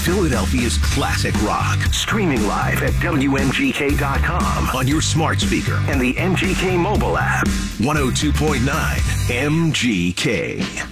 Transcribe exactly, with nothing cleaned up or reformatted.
Philadelphia's classic rock. Streaming live at W M G K dot com on your smart speaker and the M G K mobile app. one oh two point nine M G K.